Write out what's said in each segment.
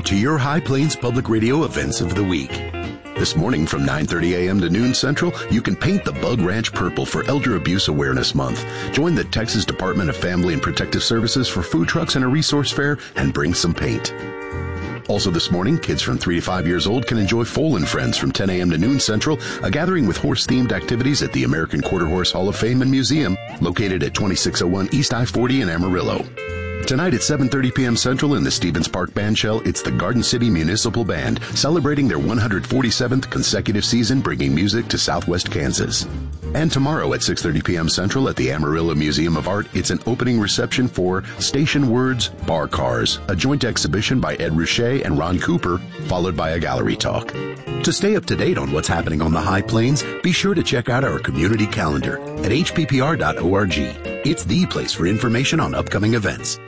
to your High Plains Public Radio events of the week. This morning from 9:30 a.m. to noon Central, you can paint the Bug Ranch purple for Elder Abuse Awareness Month. Join the Texas Department of Family and Protective Services for food trucks and a resource fair and bring some paint. Also this morning, kids from 3 to 5 years old can enjoy Foal and Friends from 10 a.m. to noon Central, a gathering with horse-themed activities at the American Quarter Horse Hall of Fame and Museum, located at 2601 East I-40 in Amarillo. Tonight at 7:30 p.m. Central in the Stevens Park Bandshell, it's the Garden City Municipal Band celebrating their 147th consecutive season bringing music to Southwest Kansas. And tomorrow at 6:30 p.m. Central at the Amarillo Museum of Art, it's an opening reception for Station Words, Bar Cars, a joint exhibition by Ed Ruscha and Ron Cooper, followed by a gallery talk. To stay up to date on what's happening on the High Plains, be sure to check out our community calendar at hppr.org. It's the place for information on upcoming events.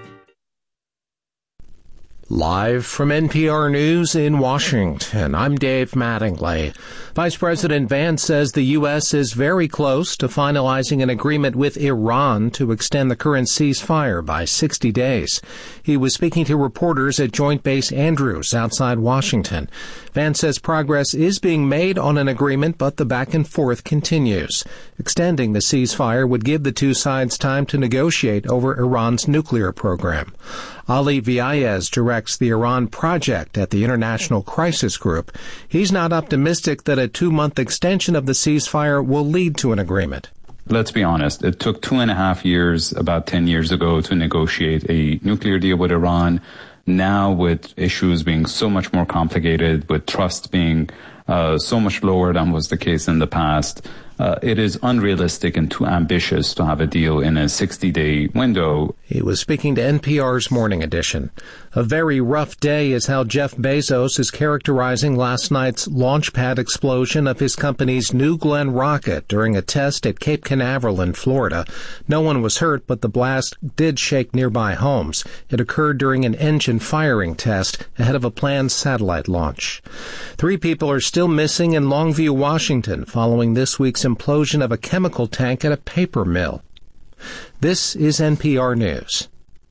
Live from NPR News in Washington, I'm Dave Mattingly. Vice President Vance says the U.S. is very close to finalizing an agreement with Iran to extend the current ceasefire by 60 days. He was speaking to reporters at Joint Base Andrews outside Washington. Vance says progress is being made on an agreement, but the back and forth continues. Extending the ceasefire would give the two sides time to negotiate over Iran's nuclear program. Ali Viayez directs the Iran project at the International Crisis Group. He's not optimistic that a 2-month extension of the ceasefire will lead to an agreement. Let's be honest. It took 2.5 years, about 10 years ago, to negotiate a nuclear deal with Iran. Now, with issues being so much more complicated, with trust being so much lower than was the case in the past, it is unrealistic and too ambitious to have a deal in a 60-day window. He was speaking to NPR's Morning Edition. A very rough day is how Jeff Bezos is characterizing last night's launch pad explosion of his company's New Glenn rocket during a test at Cape Canaveral in Florida. No one was hurt, but the blast did shake nearby homes. It occurred during an engine firing test ahead of a planned satellite launch. 3 people are still missing in Longview, Washington, following this week's implosion of a chemical tank at a paper mill. This is NPR News.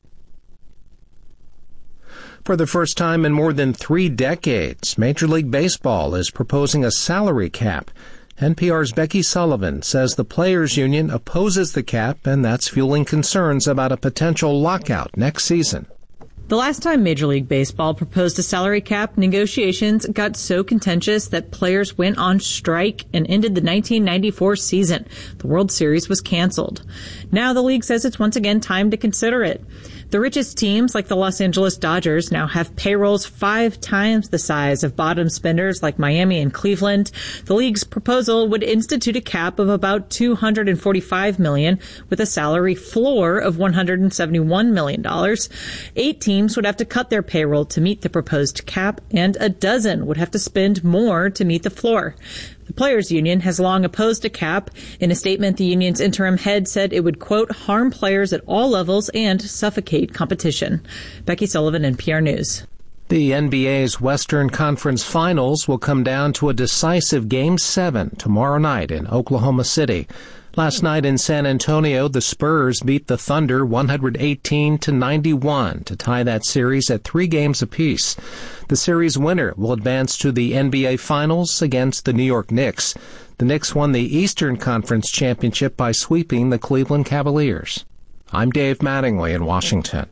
For the first time in more than 3 decades, Major League Baseball is proposing a salary cap. NPR's Becky Sullivan says the Players Union opposes the cap, and that's fueling concerns about a potential lockout next season. The last time Major League Baseball proposed a salary cap, negotiations got so contentious that players went on strike and ended the 1994 season. The World Series was canceled. Now the league says it's once again time to consider it. The richest teams, like the Los Angeles Dodgers, now have payrolls 5 times the size of bottom spenders like Miami and Cleveland. The league's proposal would institute a cap of about $245 million with a salary floor of $171 million. 8 teams would have to cut their payroll to meet the proposed cap, and a dozen would have to spend more to meet the floor. The Players Union has long opposed a cap. In a statement, the union's interim head said it would, quote, harm players at all levels and suffocate competition. Becky Sullivan, NPR News. The NBA's Western Conference Finals will come down to a decisive Game 7 tomorrow night in Oklahoma City. Last night in San Antonio, the Spurs beat the Thunder 118-91 to tie that series at 3 games apiece. The series winner will advance to the NBA Finals against the New York Knicks. The Knicks won the Eastern Conference Championship by sweeping the Cleveland Cavaliers. I'm Dave Mattingly in Washington.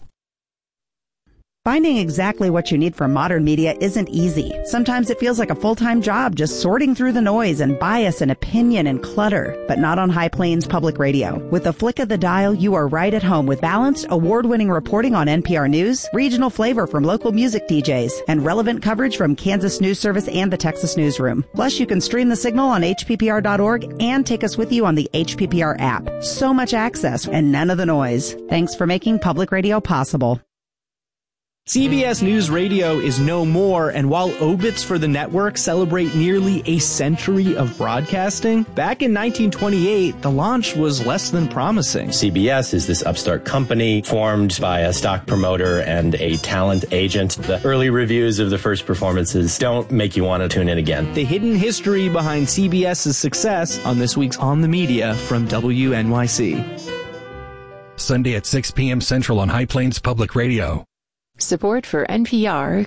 Finding exactly what you need from modern media isn't easy. Sometimes it feels like a full-time job just sorting through the noise and bias and opinion and clutter. But not on High Plains Public Radio. With a flick of the dial, you are right at home with balanced, award-winning reporting on NPR News, regional flavor from local music DJs, and relevant coverage from Kansas News Service and the Texas Newsroom. Plus, you can stream the signal on hppr.org and take us with you on the HPPR app. So much access and none of the noise. Thanks for making public radio possible. CBS News Radio is no more, and while obits for the network celebrate nearly a century of broadcasting, back in 1928, the launch was less than promising. CBS is this upstart company formed by a stock promoter and a talent agent. The early reviews of the first performances don't make you want to tune in again. The hidden history behind CBS's success on this week's On the Media from WNYC. Sunday at 6 p.m. Central on High Plains Public Radio. Support for NPR